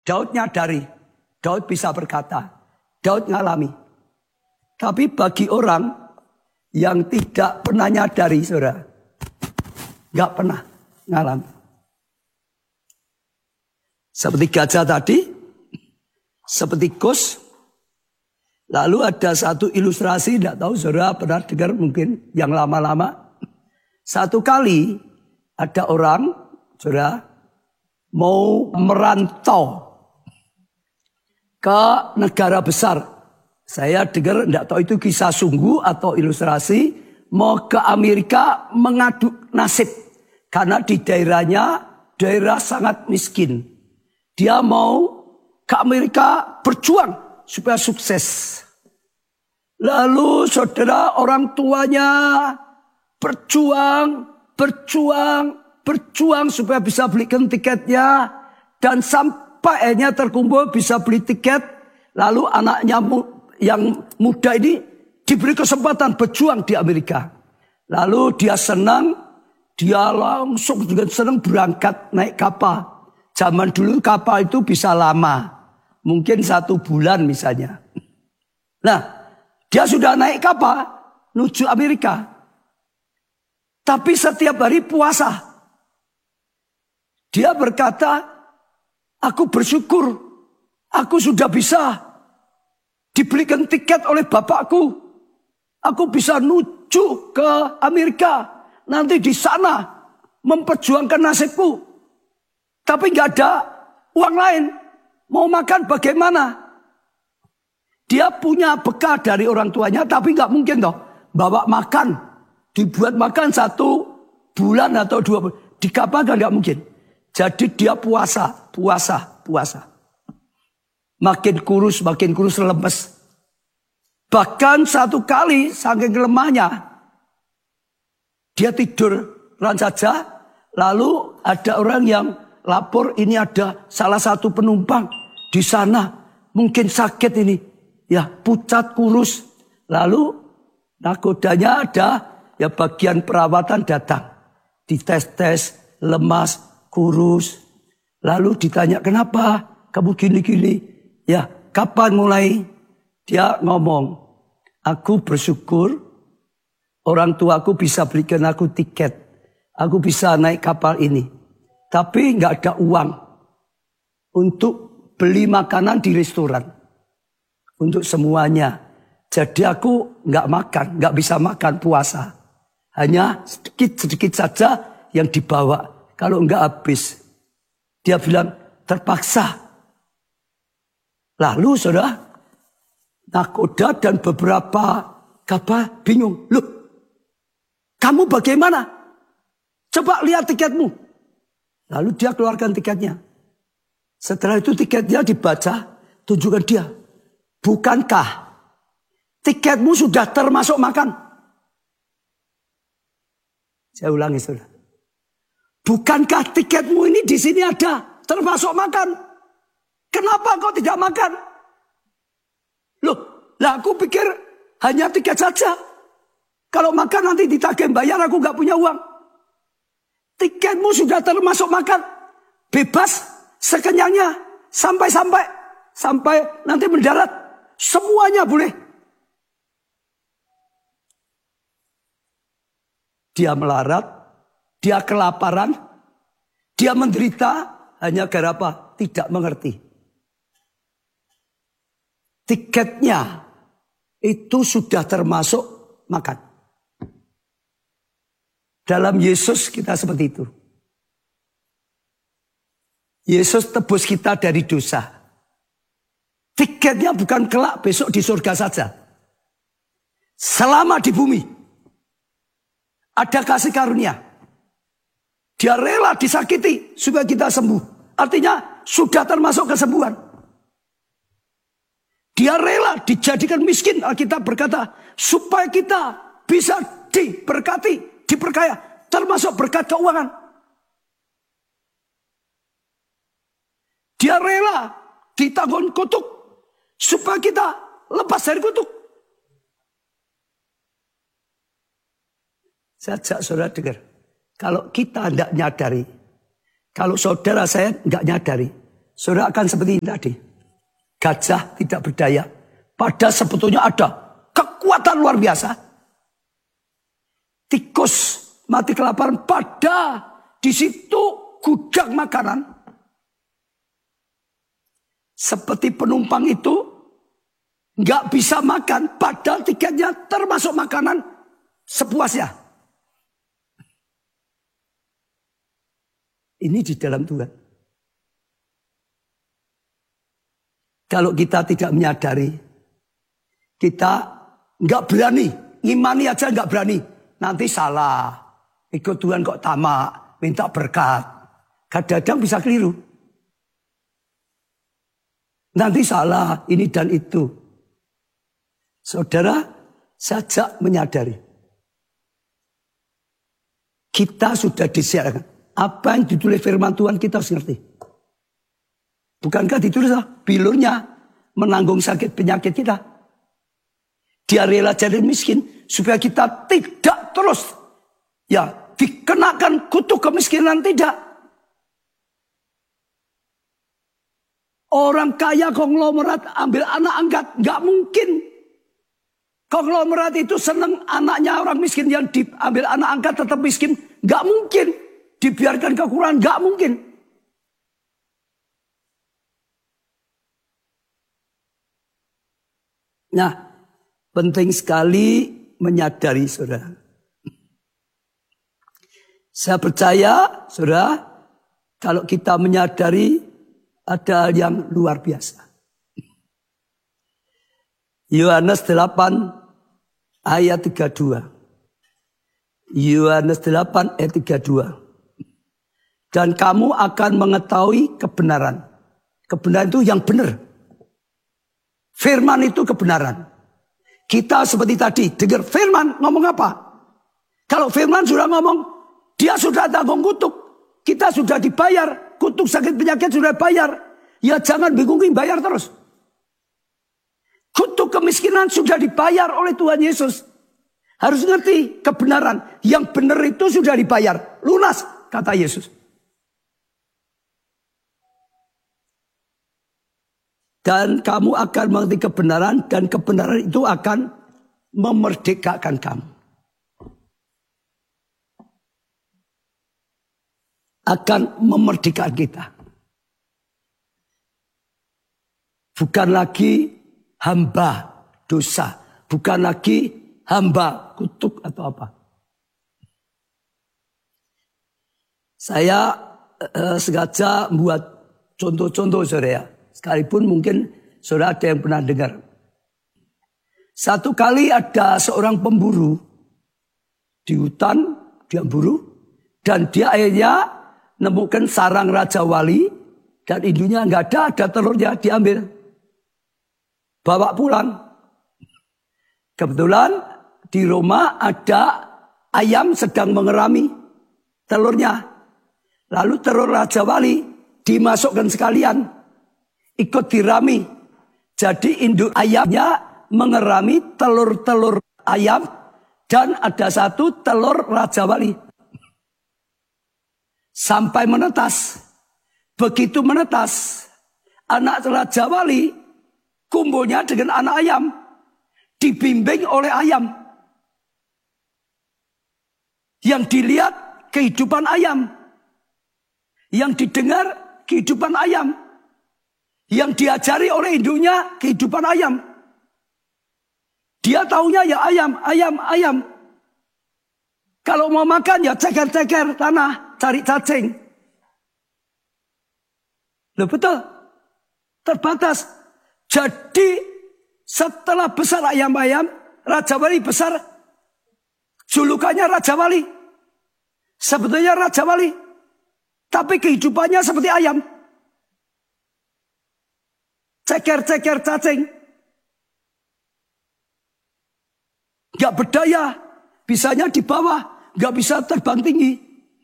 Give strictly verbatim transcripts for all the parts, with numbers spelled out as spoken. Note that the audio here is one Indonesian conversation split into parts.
Daud nyadari, Daud bisa berkata, Daud ngalami. Tapi bagi orang yang tidak pernah nyadari, saudara, nggak pernah ngalami. Seperti gajah tadi, seperti Kus. Lalu ada satu ilustrasi, tidak tahu saudara pernah dengar mungkin yang lama-lama. Satu kali ada orang, saudara, mau merantau ke negara besar. Saya dengar, tidak tahu itu kisah sungguh atau ilustrasi, mau ke Amerika mengadu nasib. Karena di daerahnya, daerah sangat miskin. Dia mau ke Amerika berjuang supaya sukses. Lalu saudara, orang tuanya berjuang, berjuang, berjuang supaya bisa belikan tiketnya. Dan sampai akhirnya terkumpul bisa beli tiket. Lalu anaknya yang muda ini diberi kesempatan berjuang di Amerika. Lalu dia senang, dia langsung dengan senang berangkat naik kapal. Zaman dulu kapal itu bisa lama, mungkin satu bulan misalnya. Nah, dia sudah naik kapal menuju Amerika. Tapi setiap hari puasa. Dia berkata, aku bersyukur, aku sudah bisa diberikan tiket oleh bapakku. Aku bisa menuju ke Amerika. Nanti di sana memperjuangkan nasibku. Tapi nggak ada uang lain. Mau makan bagaimana? Dia punya bekal dari orang tuanya. Tapi nggak mungkin toh bawa makan. Dibuat makan satu bulan atau dua bulan. Di kapal nggak mungkin. Jadi dia puasa, puasa, puasa. Makin kurus, makin kurus, lemes. Bahkan satu kali saking lemahnya, dia tidur saja. Lalu ada orang yang lapor, ini ada salah satu penumpang di sana. Mungkin sakit ini. Ya, pucat, kurus. Lalu nakodanya ada, ya bagian perawatan datang. Dites-tes, lemas, kurus. Lalu ditanya, kenapa kamu gini-gini? Ya, kapan mulai? Dia ngomong, aku bersyukur orang tuaku bisa berikan aku tiket. Aku bisa naik kapal ini. Tapi nggak ada uang untuk beli makanan di restoran. Untuk semuanya. Jadi aku nggak makan, nggak bisa makan puasa. Hanya sedikit-sedikit saja yang dibawa. Kalau nggak habis. Dia bilang terpaksa. Lalu saudara, nakoda dan beberapa kapal bingung. Loh, kamu bagaimana? Coba lihat tiketmu. Lalu dia keluarkan tiketnya. Setelah itu tiketnya dibaca, tunjukkan dia. Bukankah tiketmu sudah termasuk makan? Saya ulangi saudara. Bukankah tiketmu ini di sini ada termasuk makan? Kenapa kau tidak makan? Loh, lah aku pikir hanya tiket saja. Kalau makan nanti ditagih bayar, aku nggak punya uang. Tiketmu sudah termasuk makan. Bebas, sekenyangnya, sampai-sampai. Sampai nanti mendarat. Semuanya boleh. Dia melarat, dia kelaparan, dia menderita hanya gara apa? Tidak mengerti. Tiketnya itu sudah termasuk makan. Dalam Yesus kita seperti itu. Yesus tebus kita dari dosa. Tiketnya bukan kelak besok di surga saja. Selama di bumi ada kasih karunia. Dia rela disakiti supaya kita sembuh. Artinya sudah termasuk kesembuhan. Dia rela dijadikan miskin. Alkitab berkata supaya kita bisa diberkati, diperkaya, termasuk berkat keuangan. Dia rela ditanggung kutuk supaya kita lepas dari kutuk. Saya ajak saudara dengar. Kalau kita tidak nyadari, kalau saudara saya nggak nyadari, saudara akan seperti ini tadi. Gajah tidak berdaya. Padahal sebetulnya ada kekuatan luar biasa. Tikus mati kelaparan, pada di situ gudang makanan. Seperti penumpang itu nggak bisa makan, padahal tiketnya termasuk makanan sepuasnya. Ini di dalam Tuhan. Kalau kita tidak menyadari, kita nggak berani, ngimani aja nggak berani. Nanti salah, ikut Tuhan kok tamak, minta berkat. Kadang-kadang bisa keliru. Nanti salah, ini dan itu. Saudara, sajak menyadari. Kita sudah disiarkan. Apa yang ditulis firman Tuhan kita harus ngerti. Bukankah ditulis bilurnya menanggung sakit penyakit kita. Dia rela jadi miskin supaya kita tidak terus ya dikenakan kutuk kemiskinan, tidak. Orang kaya konglomerat ambil anak angkat, nggak mungkin. Konglomerat itu senang anaknya orang miskin yang diambil anak angkat tetap miskin, nggak mungkin. Dibiarkan kekurangan, nggak mungkin. Nah, penting sekali menyadari, saudara. Saya percaya, saudara, kalau kita menyadari ada hal yang luar biasa. Yohanes delapan ayat tiga puluh dua. Yohanes delapan ayat tiga puluh dua. Dan kamu akan mengetahui kebenaran. Kebenaran itu yang benar. Firman itu kebenaran. Kita seperti tadi dengar firman ngomong apa? Kalau firman sudah ngomong, dia sudah tanggung kutuk. Kita sudah dibayar. Kutuk sakit penyakit sudah bayar. Ya jangan bingungin, bayar terus. Kutuk kemiskinan sudah dibayar oleh Tuhan Yesus. Harus ngerti kebenaran. Yang benar itu sudah dibayar. Lunas, kata Yesus. Dan kamu akan mengerti kebenaran, dan kebenaran itu akan memerdekakan kamu. Akan memerdekakan kita. Bukan lagi hamba dosa. Bukan lagi hamba kutuk atau apa. Saya eh, sengaja membuat contoh-contoh, saudara. Sekalipun mungkin saudara ada yang pernah dengar. Satu kali ada seorang pemburu di hutan, dia buru. Dan dia akhirnya nemukan sarang Raja Wali. Dan indunya nggak ada, ada telurnya, diambil. Bawa pulang. Kebetulan di Roma ada ayam sedang mengerami telurnya. Lalu telur Raja Wali dimasukkan sekalian. Ikut dirami. Jadi induk ayamnya mengerami telur-telur ayam. Dan ada satu telur Raja Wali. Sampai menetas. Begitu menetas. Anak Raja Wali kumpulnya dengan anak ayam. Dibimbing oleh ayam. Yang dilihat kehidupan ayam. Yang didengar kehidupan ayam. Yang diajari oleh induknya kehidupan ayam. Dia taunya ya ayam, ayam, ayam. Kalau mau makan ya ceker-ceker tanah, cari cacing. Loh betul, terbatas. Jadi setelah besar ayam-ayam, Raja Wali besar. Julukannya Raja Wali. Sebetulnya Raja Wali. Tapi kehidupannya seperti ayam. Ceker-ceker cacing. Gak berdaya. Bisanya di bawah. Gak bisa terbang tinggi.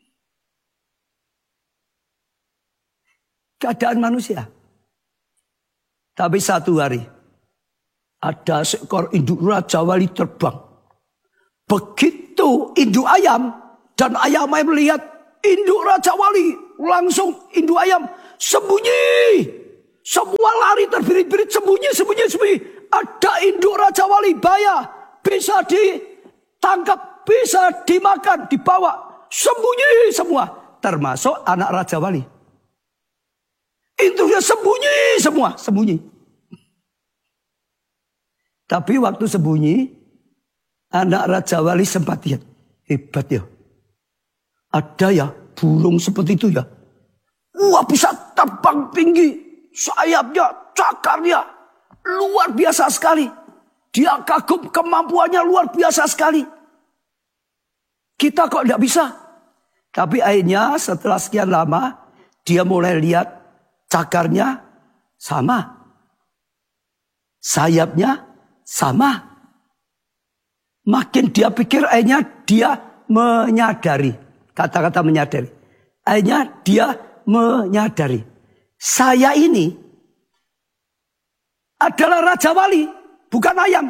Keadaan manusia. Tapi satu hari. Ada seekor induk Raja Wali terbang. Begitu induk ayam. Dan ayam ayam melihat induk Raja Wali. Langsung induk ayam sembunyi. Semua lari terbirit-birit, sembunyi, sembunyi, sembunyi. Ada induk Raja Wali, bahaya. Bisa ditangkap, bisa dimakan, dibawa. Sembunyi semua. Termasuk anak Raja Wali. Induknya sembunyi semua, sembunyi. Tapi waktu sembunyi, anak Raja Wali sempat lihat. Hebat ya. Ada ya burung seperti itu ya. Wah, bisa terbang tinggi. Sayapnya, cakarnya luar biasa sekali. Dia kagum kemampuannya luar biasa sekali. Kita kok tidak bisa. Tapi akhirnya setelah sekian lama, dia mulai lihat cakarnya sama. Sayapnya sama. Makin dia pikir, akhirnya dia menyadari. Kata-kata menyadari. Akhirnya dia menyadari. Saya ini adalah Raja Wali, bukan ayam.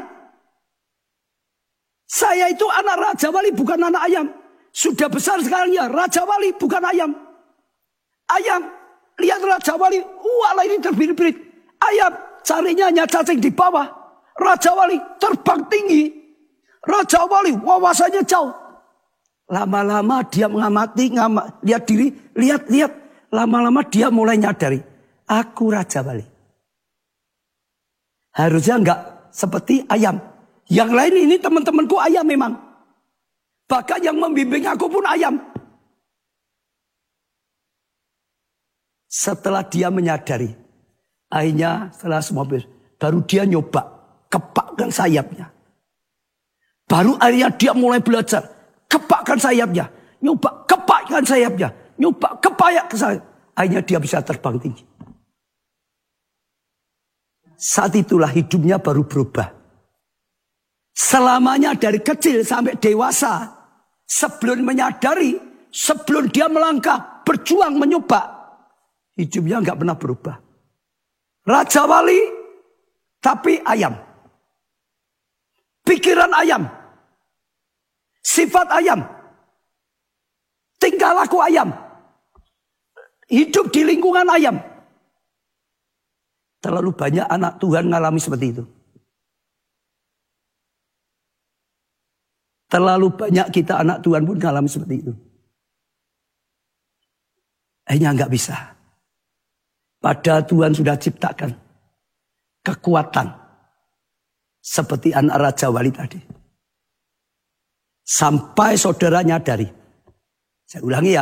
Saya itu anak Raja Wali, bukan anak ayam. Sudah besar sekarang ya, Raja Wali, bukan ayam. Ayam, lihat Raja Wali, wah ini terbirit-birit. Ayam, carinya hanya cacing di bawah. Raja Wali terbang tinggi. Raja Wali wawasannya jauh. Lama-lama dia mengamati, ngamat, lihat diri, lihat-lihat. Lama-lama dia mulai nyadari, aku Raja Wali. Harusnya enggak seperti ayam. Yang lain ini teman-temanku ayam memang. Bahkan yang membimbing aku pun ayam. Setelah dia menyadari, akhirnya setelah semua baru dia nyoba kepakkan sayapnya. Baru akhirnya dia mulai belajar kepakkan sayapnya, nyoba kepakkan sayapnya. Nyoba kepayak ke saya. Akhirnya dia bisa terbang tinggi. Saat itulah hidupnya baru berubah. Selamanya dari kecil sampai dewasa. Sebelum menyadari. Sebelum dia melangkah. Berjuang menyoba. Hidupnya nggak pernah berubah. Raja Wali. Tapi ayam. Pikiran ayam. Sifat ayam. Tingkah laku ayam. Hidup di lingkungan ayam. Terlalu banyak anak Tuhan mengalami seperti itu. Terlalu banyak kita anak Tuhan pun mengalami seperti itu. Hanya nggak bisa. Padahal Tuhan sudah ciptakan kekuatan. Seperti anak Raja Wali tadi. Sampai saudara nyadari. Saya ulangi ya.